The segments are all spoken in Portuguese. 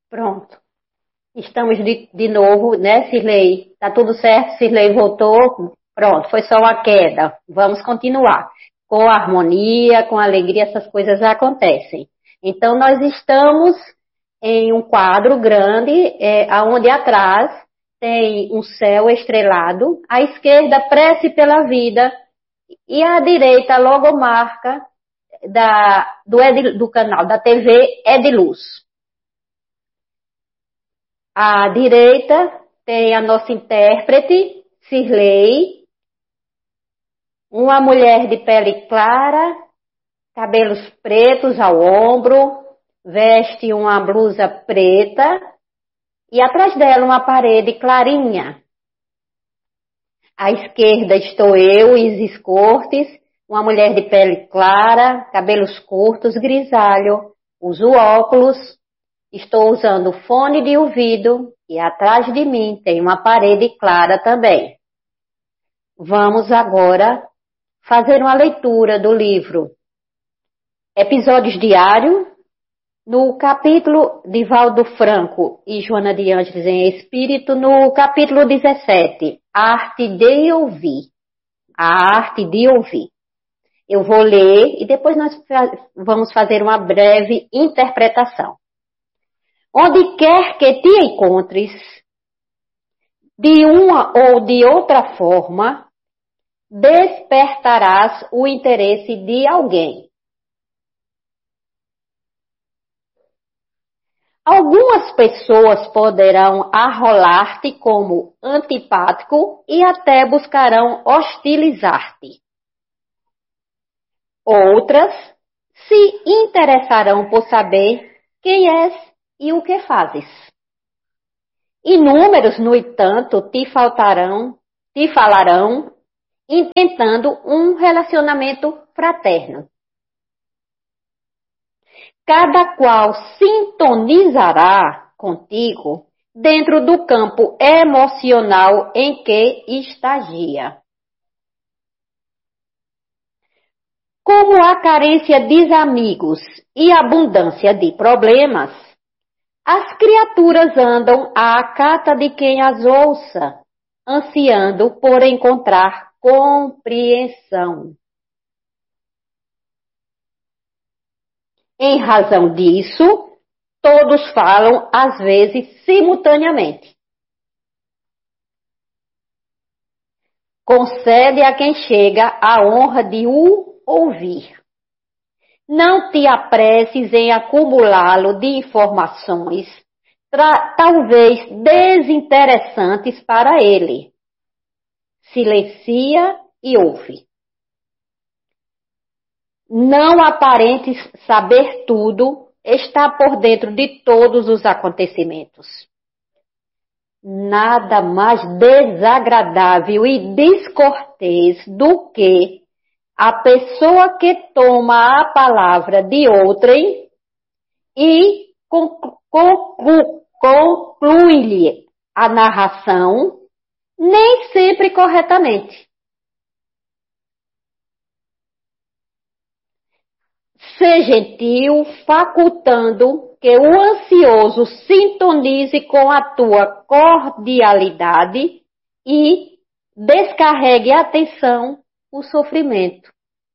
Pronto. Estamos de novo, né, Cirlei? Tá tudo certo? Cirlei voltou? Pronto, foi só uma queda. Vamos continuar. Com harmonia, com alegria, essas coisas acontecem. Então, nós estamos em um quadro grande, onde atrás tem um céu estrelado, à esquerda, prece pela vida, e à direita, a logomarca do canal da TV Ediluz. À direita tem a nossa intérprete, Cirlei, uma mulher de pele clara, cabelos pretos ao ombro, veste uma blusa preta e atrás dela uma parede clarinha. À esquerda estou eu, Isis Cortes, uma mulher de pele clara, cabelos curtos, grisalho, uso óculos. Estou usando fone de ouvido e atrás de mim tem uma parede clara também. Vamos agora fazer uma leitura do livro Episódios Diários, no capítulo de Valdo Franco e Joana de Ângeles em Espírito, no capítulo 17, A Arte de Ouvir. A Arte de Ouvir. Eu vou ler e depois nós vamos fazer uma breve interpretação. Onde quer que te encontres, de uma ou de outra forma, despertarás o interesse de alguém. Algumas pessoas poderão arrolar-te como antipático e até buscarão hostilizar-te. Outras se interessarão por saber quem és e o que fazes. Inúmeros, no entanto, te falarão, intentando um relacionamento fraterno. Cada qual sintonizará contigo dentro do campo emocional em que estagia. Como a carência de amigos e abundância de problemas, as criaturas andam à cata de quem as ouça, ansiando por encontrar compreensão. Em razão disso, todos falam, às vezes, simultaneamente. Concede a quem chega a honra de o ouvir. Não te apresses em acumulá-lo de informações, talvez desinteressantes para ele. Silencia e ouve. Não aparentes saber tudo, está por dentro de todos os acontecimentos. Nada mais desagradável e descortês do que a pessoa que toma a palavra de outrem e conclui-lhe a narração, nem sempre corretamente. Sê gentil, facultando que o ansioso sintonize com a tua cordialidade e descarregue a atenção o sofrimento.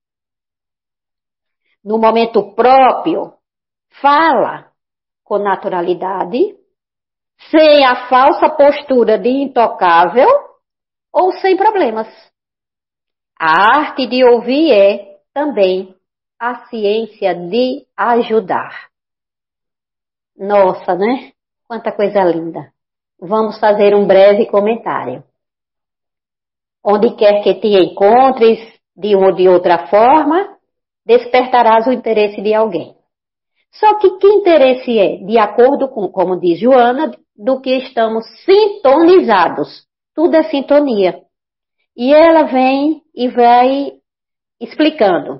No momento próprio, fala com naturalidade, sem a falsa postura de intocável ou sem problemas. A arte de ouvir é também a ciência de ajudar. Nossa, né? Quanta coisa linda. Vamos fazer um breve comentário. Onde quer que te encontres, de uma ou de outra forma, despertarás o interesse de alguém. Só que interesse é? De acordo com, como diz Joana, do que estamos sintonizados. Tudo é sintonia. E ela vem e vai explicando.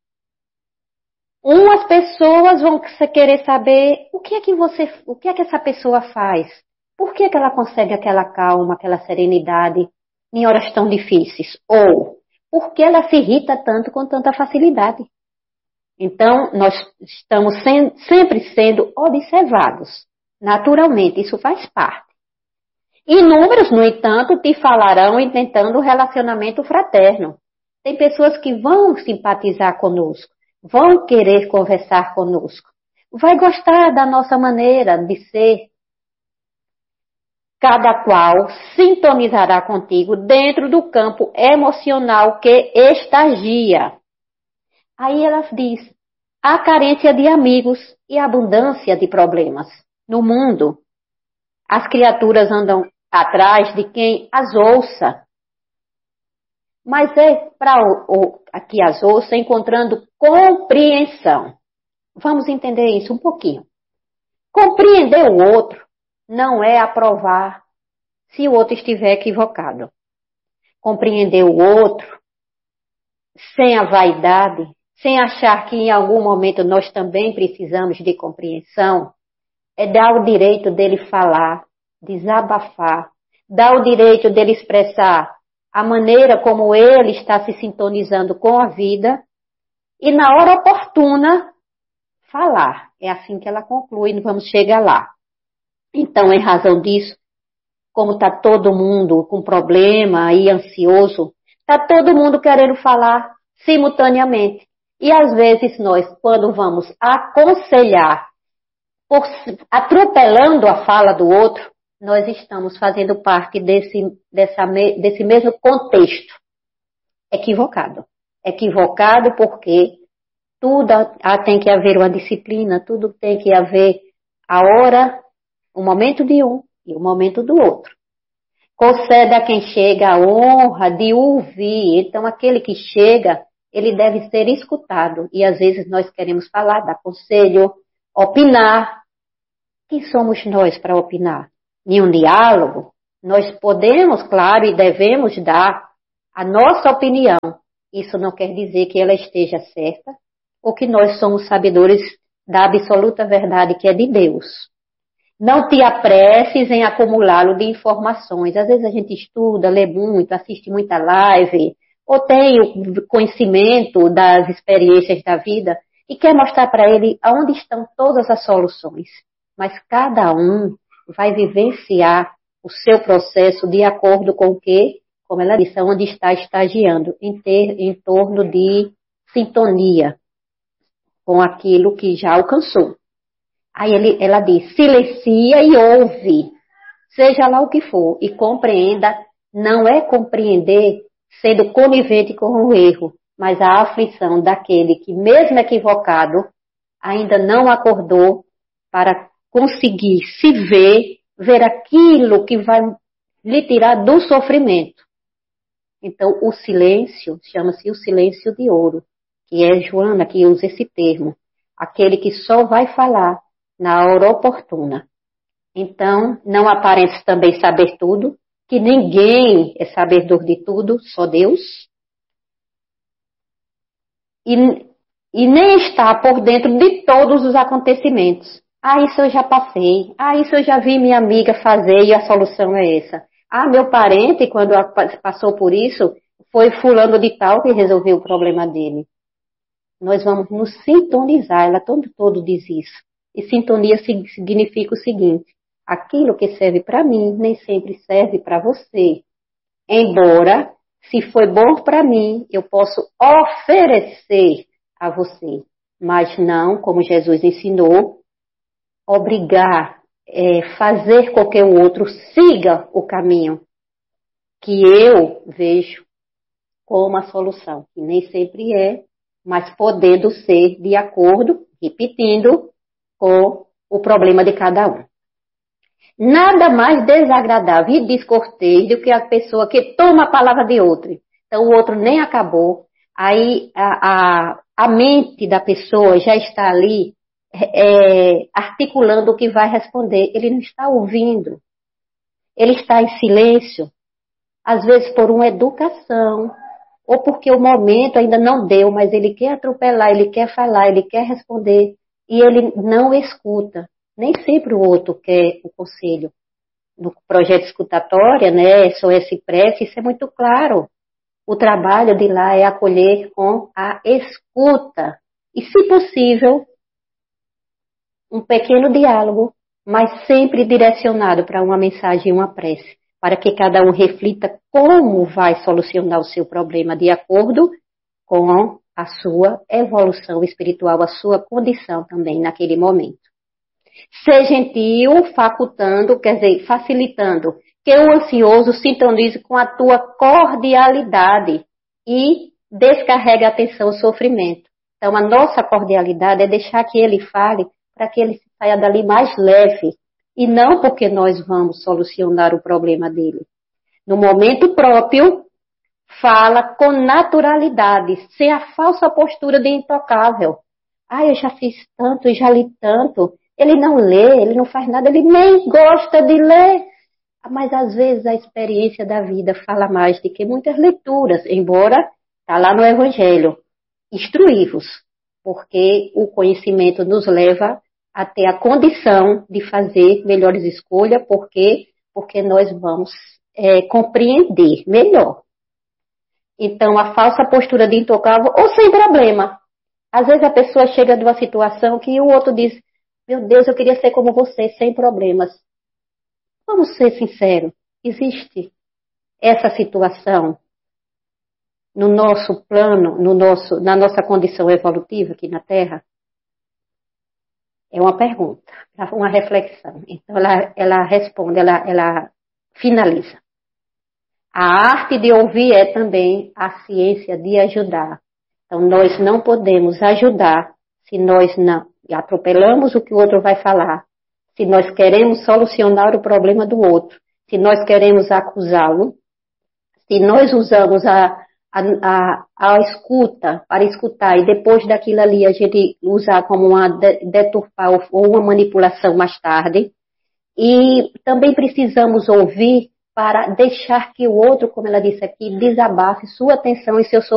Umas pessoas vão querer saber o que é que essa pessoa faz. Por que ela consegue aquela calma, aquela serenidade em horas tão difíceis? Ou por que ela se irrita tanto com tanta facilidade? Então, nós estamos sempre sendo observados, Naturalmente, isso faz parte. Inúmeros, no entanto, te falarão intentando um relacionamento fraterno. Tem pessoas que vão simpatizar conosco, vão querer conversar conosco, vai gostar da nossa maneira de ser. Cada qual sintonizará contigo dentro do campo emocional que estagia. Aí ela diz, há carência de amigos e abundância de problemas no mundo. As criaturas andam atrás de quem as ouça. Mas é para que as ouça encontrando compreensão. Vamos entender isso um pouquinho. Compreender o outro não é aprovar se o outro estiver equivocado. Compreender o outro sem a vaidade, sem achar que em algum momento nós também precisamos de compreensão, é dar o direito dele falar, desabafar, dar o direito dele expressar a maneira como ele está se sintonizando com a vida e na hora oportuna falar. É assim que ela conclui, vamos chegar lá. Então, em razão disso, como está todo mundo com problema e ansioso, está todo mundo querendo falar simultaneamente. E às vezes nós, quando vamos aconselhar, atropelando a fala do outro, nós estamos fazendo parte desse mesmo contexto. Equivocado. Equivocado porque tudo tem que haver uma disciplina, tudo tem que haver a hora, o momento de um e o momento do outro. Concede a quem chega a honra de ouvir. Então, aquele que chega, ele deve ser escutado. E às vezes nós queremos falar, dar conselho, opinar. Quem somos nós para opinar? Em um diálogo, nós podemos, claro, e devemos dar a nossa opinião. Isso não quer dizer que ela esteja certa ou que nós somos sabedores da absoluta verdade que é de Deus. Não te apresses em acumulá-lo de informações. Às vezes a gente estuda, lê muito, assiste muita live, ou tem o conhecimento das experiências da vida e quer mostrar para ele aonde estão todas as soluções. Mas cada um vai vivenciar o seu processo de acordo com o que, como ela disse, onde está estagiando, em torno de sintonia com aquilo que já alcançou. Aí ela diz, silencia e ouve, seja lá o que for, e compreenda, não é compreender sendo conivente com o erro, mas a aflição daquele que, mesmo equivocado, ainda não acordou para conseguir se ver aquilo que vai lhe tirar do sofrimento. Então, o silêncio, chama-se o silêncio de ouro, que é Joana que usa esse termo, aquele que só vai falar na hora oportuna. Então, não aparece também saber tudo, que ninguém é sabedor de tudo, só Deus. E nem está por dentro de todos os acontecimentos. Ah, isso eu já passei. Ah, isso eu já vi minha amiga fazer e a solução é essa. Ah, meu parente, quando passou por isso, foi fulano de tal que resolveu o problema dele. Nós vamos nos sintonizar, ela todo diz isso. E sintonia significa o seguinte, aquilo que serve para mim nem sempre serve para você. Embora, se foi bom para mim, eu posso oferecer a você. Mas não, como Jesus ensinou, obrigar, fazer com que o outro siga o caminho que eu vejo como a solução. Que nem sempre é, mas podendo ser de acordo, repetindo, com o problema de cada um. Nada mais desagradável e descortês do que a pessoa que toma a palavra de outro. Então, o outro nem acabou. Aí, a mente da pessoa já está ali articulando o que vai responder. Ele não está ouvindo. Ele está em silêncio. Às vezes, por uma educação. Ou porque o momento ainda não deu, mas ele quer atropelar, ele quer falar, ele quer responder. E ele não escuta. Nem sempre o outro quer o conselho. No projeto escutatória, né, SOS Prece, isso é muito claro. O trabalho de lá é acolher com a escuta. E, se possível, um pequeno diálogo mas sempre direcionado para uma mensagem e uma prece, para que cada um reflita como vai solucionar o seu problema de acordo com a sua evolução espiritual, a sua condição também naquele momento. Ser gentil, facultando, quer dizer, facilitando, que o ansioso sintonize com a tua cordialidade e descarregue a atenção e o sofrimento. Então, a nossa cordialidade é deixar que ele fale para que ele saia dali mais leve, e não porque nós vamos solucionar o problema dele. No momento próprio, fala com naturalidade, sem a falsa postura de intocável. Ah, eu já fiz tanto, eu já li tanto. Ele não lê, ele não faz nada, ele nem gosta de ler. Mas às vezes a experiência da vida fala mais do que muitas leituras, embora está lá no Evangelho. Instruí-vos, porque o conhecimento nos leva a ter a condição de fazer melhores escolhas, porque nós vamos compreender melhor. Então, a falsa postura de intocável, ou sem problema. Às vezes a pessoa chega de uma situação que o outro diz, meu Deus, eu queria ser como você, sem problemas. Vamos ser sinceros, existe essa situação no nosso plano, na nossa condição evolutiva aqui na Terra? É uma pergunta, uma reflexão. Então, ela responde, ela finaliza. A arte de ouvir é também a ciência de ajudar. Então, nós não podemos ajudar se nós não atropelamos o que o outro vai falar, se nós queremos solucionar o problema do outro, se nós queremos acusá-lo, se nós usamos a escuta para escutar e depois daquilo ali a gente usar como uma deturpar ou uma manipulação mais tarde. E também precisamos ouvir para deixar que o outro, como ela disse aqui, desabafe sua atenção e seu sofrimento.